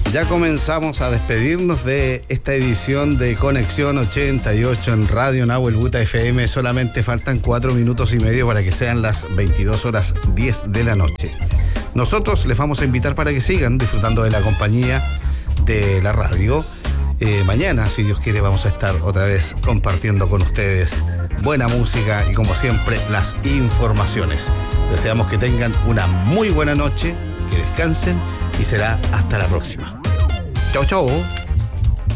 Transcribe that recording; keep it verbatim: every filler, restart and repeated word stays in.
Ya comenzamos a despedirnos de esta edición de Conexión ochenta y ocho en Radio Nahuel Buta F M. Solamente faltan cuatro minutos y medio para que sean las veintidós horas diez de la noche. Nosotros les vamos a invitar para que sigan disfrutando de la compañía de la radio. Eh, mañana, si Dios quiere, vamos a estar otra vez compartiendo con ustedes buena música y, como siempre, las informaciones. Deseamos que tengan una muy buena noche, que descansen y será hasta la próxima. Chau, chau.